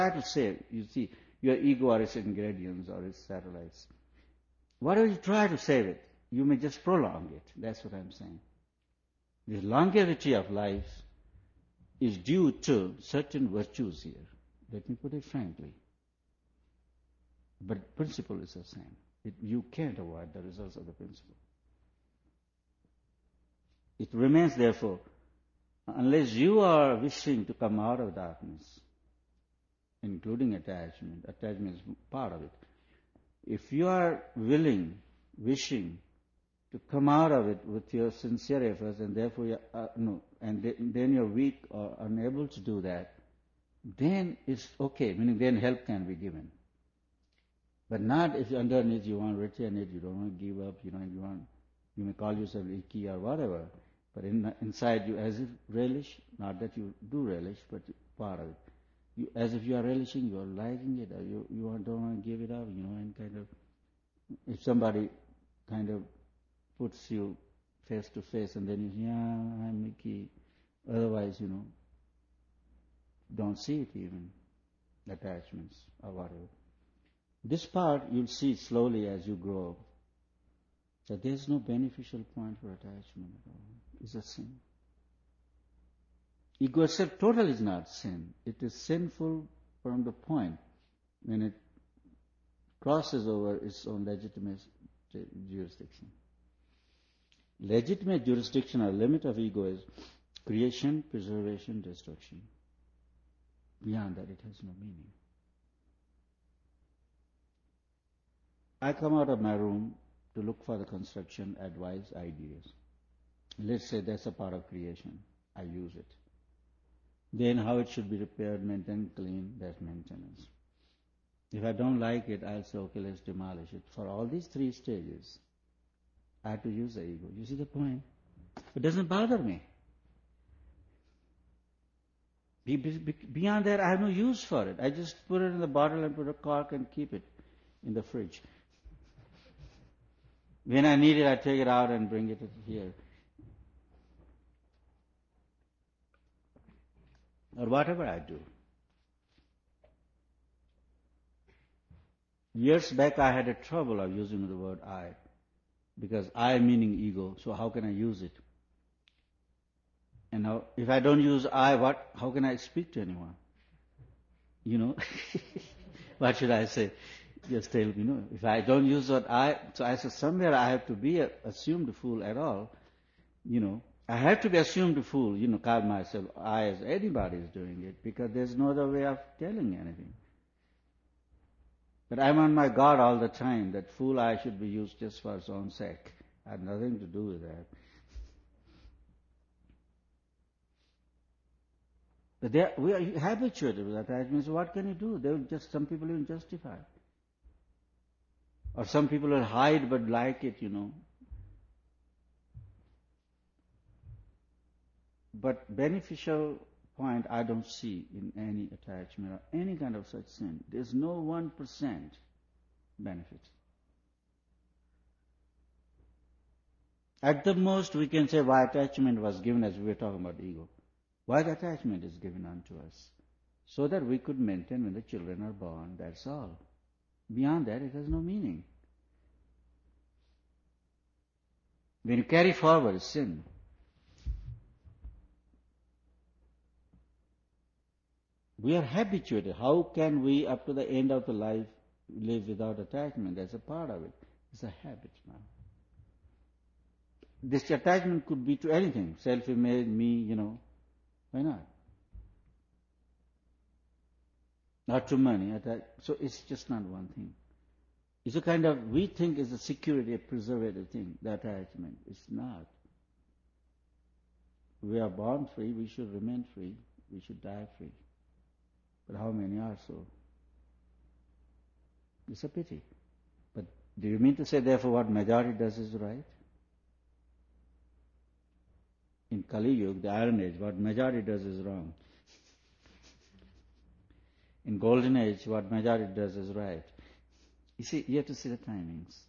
try to save, you see, your ego or its ingredients or its satellites. Whatever you try to save it, you may just prolong it. That's what I'm saying. The longevity of life is due to certain virtues here. Let me put it frankly. But principle is the same. You can't avoid the results of the principle. It remains, therefore, unless you are wishing to come out of darkness, including attachment is part of it. If you are willing, wishing to come out of it with your sincere efforts, and therefore then you're weak or unable to do that, then it's okay. Meaning, then help can be given. But not if underneath you want retain it, you don't want to give up. You may call yourself icky or whatever, but inside you, as if relish, not that you do relish, but part of it. As if you are relishing, you are liking it, or you don't want to give it up, and kind of, if somebody kind of puts you face to face, and then you say, yeah, I'm icky. Otherwise, don't see it even, attachments or whatever. This part you'll see slowly as you grow up, that there's no beneficial point for attachment at all. It's a sin. Ego itself totally is not sin. It is sinful from the point when it crosses over its own legitimate jurisdiction. Legitimate jurisdiction or limit of ego is creation, preservation, destruction. Beyond that, it has no meaning. I come out of my room to look for the construction, advice, ideas. Let's say that's a part of creation. I use it. Then how it should be repaired, maintained, clean, that's maintenance. If I don't like it, I'll say, okay, let's demolish it. For all these three stages, I have to use the ego. You see the point? It doesn't bother me. Beyond that, I have no use for it. I just put it in the bottle and put a cork and keep it in the fridge. When I need it, I take it out and bring it here. Or whatever I do. Years back, I had a trouble of using the word I. Because I meaning ego, so how can I use it? And now, if I don't use I, how can I speak to anyone? What should I say? Just tell me, if I don't use that I, so I said somewhere I have to be assumed fool at all. I have to be assumed fool, call myself I as anybody is doing it, because there's no other way of telling anything. But I'm on my guard all the time that fool I should be used just for its own sake. I have nothing to do with that. But we are habituated with attachments. So what can you do? Some people even justify. Or some people will hide but like it, But beneficial point I don't see in any attachment or any kind of such sin. There's no 1% benefit. At the most we can say why attachment was given, as we were talking about ego. Why the attachment is given unto us? So that we could maintain when the children are born, that's all. Beyond that it has no meaning. When you carry forward sin, we are habituated. How can we, up to the end of the life, live without attachment? That's a part of it. It's a habit now. This attachment could be to anything. Self-image, me, Why not? Not to money. So it's just not one thing. It's a kind of, we think it's a security, a preservative thing, the attachment. It's not. We are born free, we should remain free, we should die free. But how many are so? It's a pity. But do you mean to say therefore what majority does is right? In Kali Yuga, the Iron Age, what majority does is wrong. In Golden Age, what majority does is right. You see, you have to see the timings.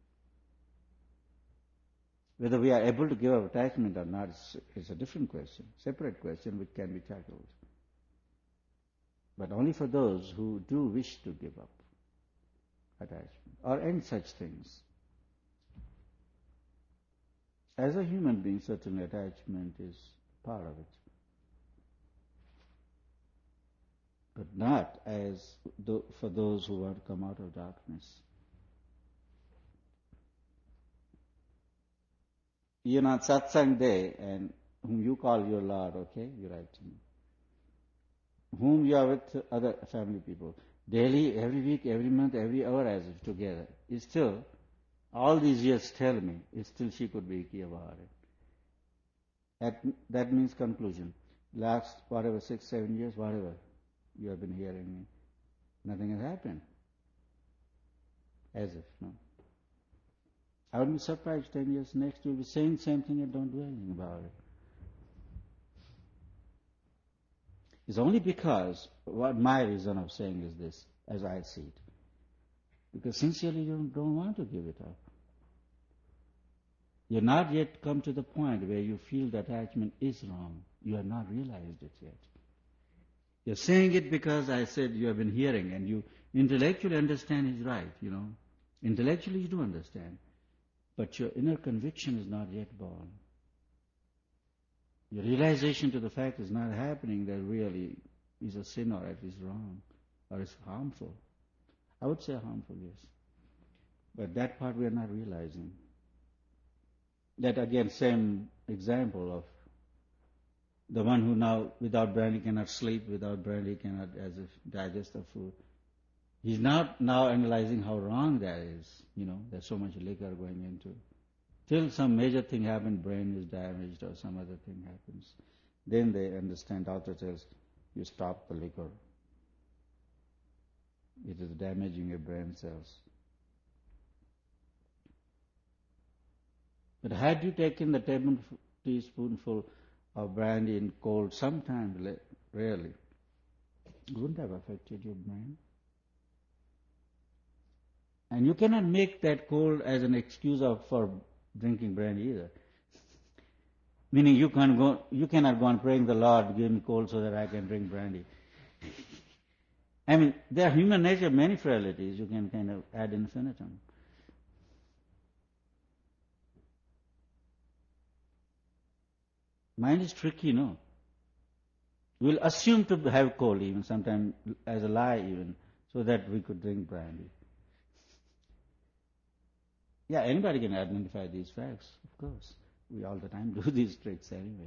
Whether we are able to give up attachment or not is a different question, separate question which can be tackled. but only for those who do wish to give up attachment or any such things. As a human being, certainly attachment is part of it, but not as for those who want to come out of darkness. You're on satsang day, and whom you call your Lord, okay, you write to me. Whom you are with other family people, daily, every week, every month, every hour as if together. It's still, all these years tell me, it's still she could be Kiyavare. That means conclusion. Last, 6, 7 years, whatever, you have been hearing me. Nothing has happened. As if, no. I would be surprised 10 years next you'll be saying the same thing and don't do anything about it. It's only because, what my reason of saying is this, as I see it. Because sincerely you don't want to give it up. You're not yet come to the point where you feel the attachment is wrong. You have not realized it yet. You're saying it because I said you have been hearing and you intellectually understand is right, Intellectually you do understand. But your inner conviction is not yet born. Your realization to the fact is not happening that really is a sin or it is wrong or is harmful. I would say harmful, yes. But that part we are not realizing. That again, same example of the one who now without brandy cannot sleep, without brandy cannot as if digest the food. He's not now analyzing how wrong that is, there's so much liquor going into. Till some major thing happens, brain is damaged or some other thing happens. Then they understand, doctor tells, you stop the liquor. It is damaging your brain cells. But had you taken the teaspoonful of brandy in cold sometime, rarely, it wouldn't have affected your brain. And you cannot make that cold as an excuse for drinking brandy either. Meaning you cannot go and praying the Lord, give me cold so that I can drink brandy. I mean, there are human nature, many frailties, you can kind of ad infinitum. Mind is tricky, no? We'll assume to have cold even, sometimes as a lie even, so that we could drink brandy. Yeah, anybody can identify these facts, of course. We all the time do these tricks anyway.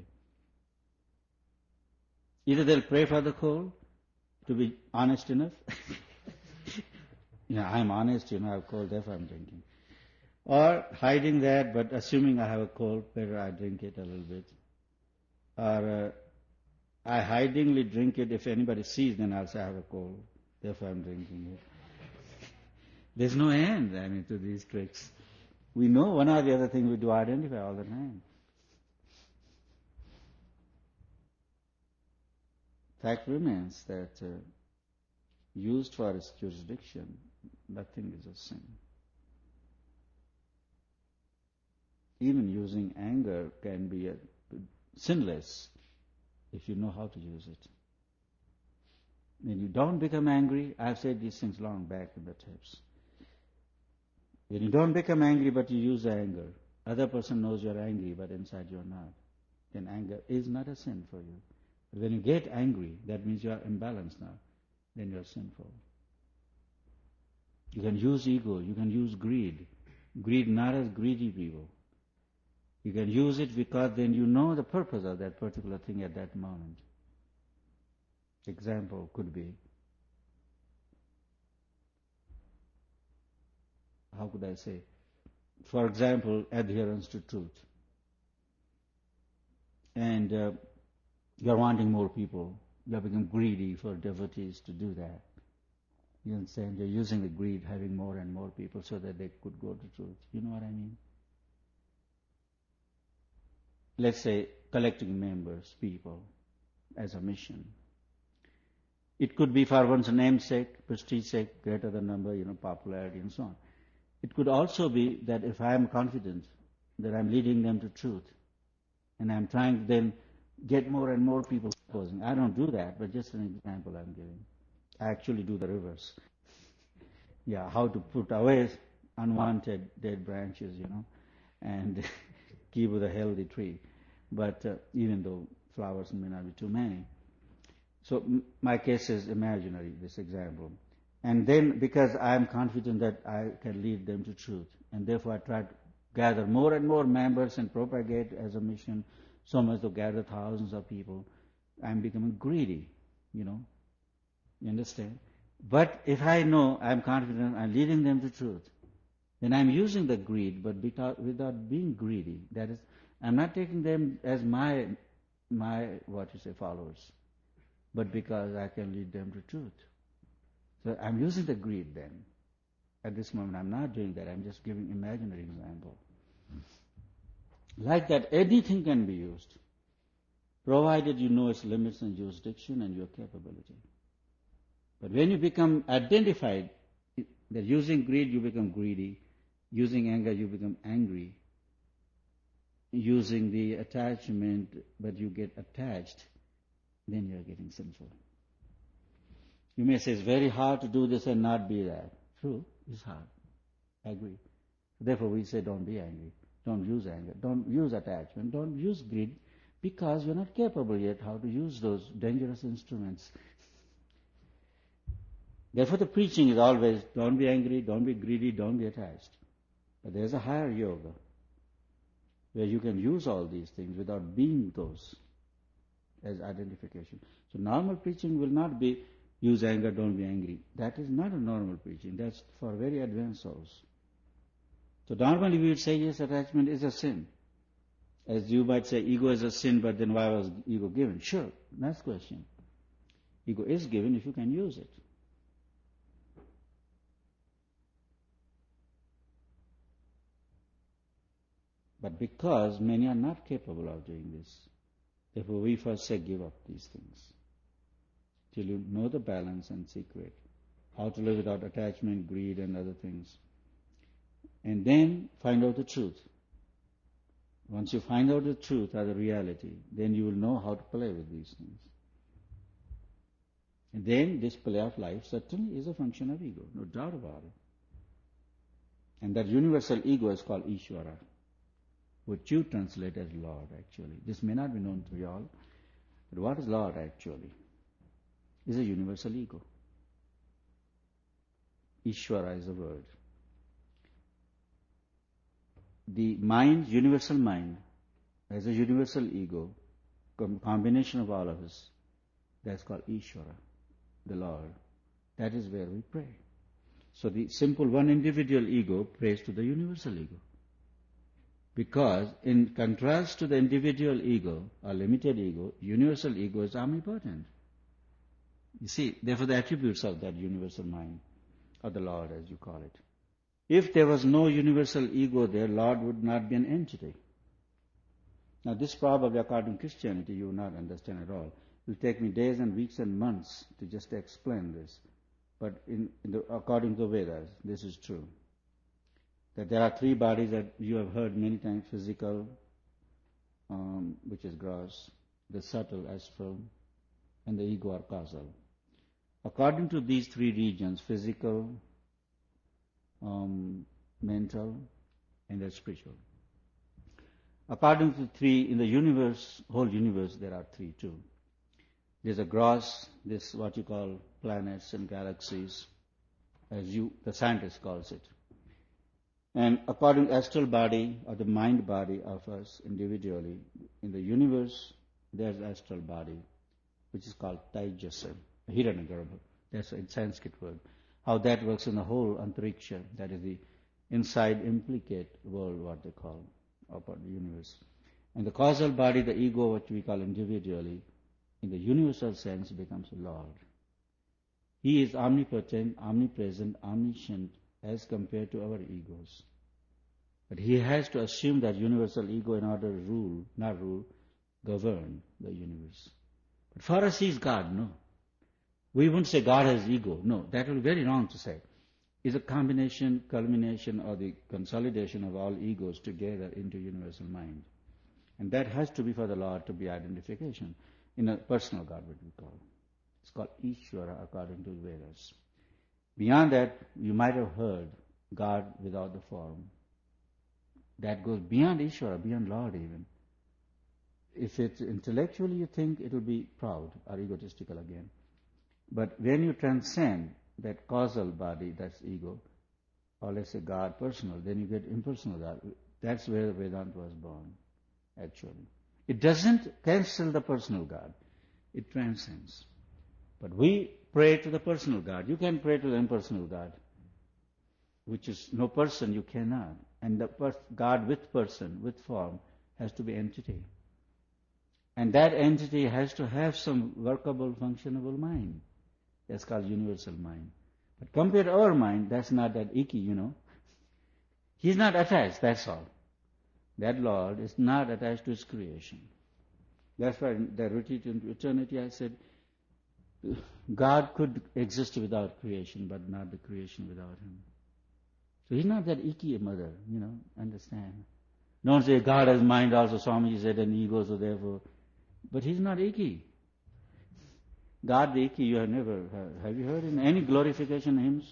Either they'll pray for the cold to be honest enough. I'm honest, I have cold, therefore I'm drinking. Or hiding that, but assuming I have a cold, better I drink it a little bit. Or I hidingly drink it, if anybody sees, then I'll say I have a cold, therefore I'm drinking it. There's no end, to these tricks. We know one or the other thing we do identify all the time. Fact remains that used for its jurisdiction, nothing is a sin. Even using anger can be sinless if you know how to use it. When you don't become angry, I've said these things long back in the tapes. When you don't become angry but you use anger, other person knows you're angry but inside you're not, then anger is not a sin for you. But when you get angry, that means you are imbalanced now, then you're sinful. You can use ego, you can use greed. Greed not as greedy people. You can use it because then you know the purpose of that particular thing at that moment. Example could be, how could I say? For example, adherence to truth. And you're wanting more people. You have become greedy for devotees to do that. You understand? You're using the greed, having more and more people so that they could go to truth. You know what I mean? Let's say collecting members, people, as a mission. It could be for one's namesake, prestige sake, greater the number, popularity and so on. It could also be that if I am confident that I'm leading them to truth, and I'm trying to then get more and more people opposing. I don't do that, but just an example I'm giving. I actually do the reverse. Yeah, how to put away unwanted dead branches, and keep with a healthy tree. But even though flowers may not be too many. So my case is imaginary, this example. And then because I am confident that I can lead them to truth, and therefore I try to gather more and more members and propagate as a mission, so much to gather thousands of people, I am becoming greedy, you understand? But if I know, I am confident, I am leading them to truth, then I am using the greed, but without being greedy. That is, I am not taking them as my followers, but because I can lead them to truth. So I'm using the greed then. At this moment, I'm not doing that. I'm just giving imaginary example. Like that, anything can be used, provided you know its limits and jurisdiction and your capability. But when you become identified that using greed, you become greedy. Using anger, you become angry. Using the attachment, but you get attached, then you are getting sinful. You may say it's very hard to do this and not be that. True, it's hard. I agree. Therefore we say don't be angry. Don't use anger. Don't use attachment. Don't use greed, because you're not capable yet how to use those dangerous instruments. Therefore the preaching is always don't be angry, don't be greedy, don't be attached. But there's a higher yoga where you can use all these things without being those as identification. So normal preaching will not be use anger, don't be angry. That is not a normal preaching. That's for very advanced souls. So normally we would say, yes, attachment is a sin. As you might say, ego is a sin, but then why was ego given? Sure, next question. Ego is given if you can use it. But because many are not capable of doing this, therefore we first say give up these things. Till you know the balance and secret, how to live without attachment, greed and other things. And then find out the truth. Once you find out the truth or the reality, then you will know how to play with these things. And then this play of life certainly is a function of ego, no doubt about it. And that universal ego is called Ishvara, which you translate as Lord actually. This may not be known to you all, but what is Lord actually? Is a universal ego. Ishvara is a word. The mind, universal mind, as a universal ego, combination of all of us, that's called Ishvara, the Lord. That is where we pray. So the simple one individual ego prays to the universal ego. Because in contrast to the individual ego or limited ego, universal ego is omnipotent. You see, therefore the attributes of that universal mind, or the Lord as you call it. If there was no universal ego there, Lord would not be an entity. Now this probably according to Christianity you will not understand at all. It will take me days and weeks and months to just explain this. But according to the Vedas, this is true. That there are three bodies that you have heard many times, physical, which is gross, the subtle, astral, and the ego or causal. According to these three regions, physical, mental, and the spiritual. According to three, in the universe, whole universe, there are three too. There's a gross, this what you call planets and galaxies, as the scientist calls it. And according to astral body or the mind body of us individually, in the universe, there's astral body, which is called Taijasa, Hiranyagarbha. That's a Sanskrit word. How that works in the whole antariksha, that is the inside implicate world, what they call, about the universe. And the causal body, the ego, what we call individually, in the universal sense becomes Lord. He is omnipotent, omnipresent, omniscient as compared to our egos. But he has to assume that universal ego in order to govern the universe. But for us he is God, no. We wouldn't say God has ego. No, that would be very wrong to say. It's a combination, culmination, or the consolidation of all egos together into universal mind. And that has to be for the Lord to be identification in a personal God, what we call. It's called Ishvara according to the Vedas. Beyond that, you might have heard God without the form. That goes beyond Ishvara, beyond Lord even. If it's intellectually you think, it will be proud or egotistical again. But when you transcend that causal body, that's ego, or let's say God personal, then you get impersonal God. That's where Vedanta was born, actually. It doesn't cancel the personal God. It transcends. But we pray to the personal God. You can pray to the impersonal God, which is no person, you cannot. And the God with person, with form, has to be entity. And that entity has to have some workable, functionable mind. That's called universal mind. But compared to our mind, that's not that icky, He's not attached, that's all. That Lord is not attached to His creation. That's why in the retreat into eternity I said, God could exist without creation, but not the creation without Him. So He's not that icky a mother, understand. Don't say God has mind also, Swamiji said, and ego, so therefore. But He's not icky. God the icky you have never heard. Have you heard in any glorification hymns?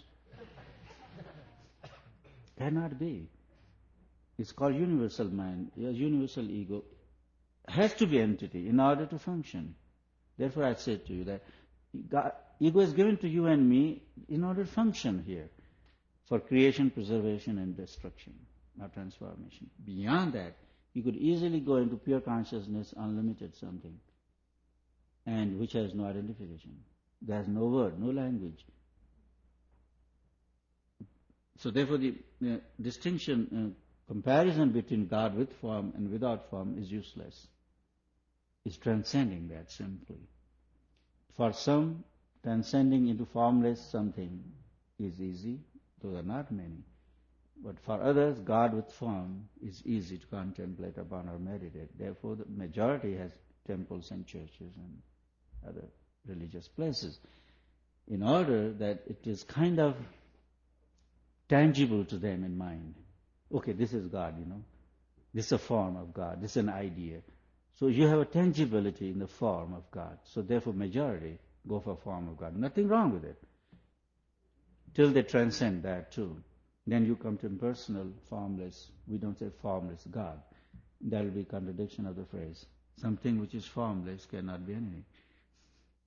Cannot be. It's called universal mind, universal ego. Has to be entity in order to function. Therefore I said to you that God, ego is given to you and me in order to function here for creation, preservation and destruction, not transformation. Beyond that, you could easily go into pure consciousness, unlimited something, and which has no identification. There has no word, no language. So therefore the distinction, comparison between God with form and without form is useless. It's transcending that simply. For some, transcending into formless something is easy, though there are not many. But for others, God with form is easy to contemplate upon or meditate. Therefore, the majority has temples and churches and other religious places, in order that it is kind of tangible to them in mind. Okay, this is God, This is a form of God. This is an idea. So you have a tangibility in the form of God. So therefore majority go for form of God. Nothing wrong with it. Till they transcend that too. Then you come to impersonal, formless. We don't say formless God. That will be contradiction of the phrase. Something which is formless cannot be anything.